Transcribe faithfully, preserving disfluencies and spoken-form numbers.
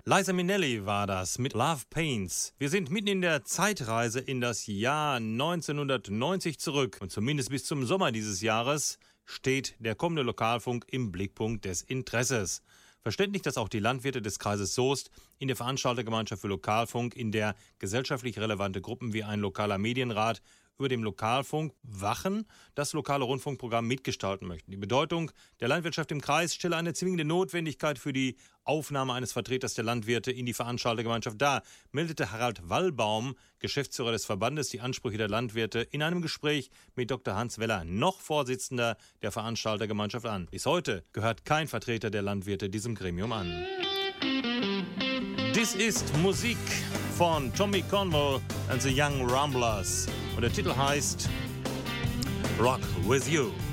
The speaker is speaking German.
Liza Minnelli war das mit Love Pains. Wir sind mitten in der Zeitreise in das Jahr neunzehnhundertneunzig zurück. Und zumindest bis zum Sommer dieses Jahres steht der kommende Lokalfunk im Blickpunkt des Interesses. Verständlich, dass auch die Landwirte des Kreises Soest in der Veranstaltergemeinschaft für Lokalfunk in der gesellschaftlich relevante Gruppen wie ein lokaler Medienrat über dem Lokalfunk Wachen das lokale Rundfunkprogramm mitgestalten möchten. Die Bedeutung der Landwirtschaft im Kreis stelle eine zwingende Notwendigkeit für die Aufnahme eines Vertreters der Landwirte in die Veranstaltergemeinschaft dar, meldete Harald Wallbaum, Geschäftsführer des Verbandes, die Ansprüche der Landwirte in einem Gespräch mit Doktor Hans Weller, noch Vorsitzender der Veranstaltergemeinschaft, an. Bis heute gehört kein Vertreter der Landwirte diesem Gremium an. Dies ist Musik von Tommy Cornwall and the Young Ramblers und der Titel heißt Rock With You.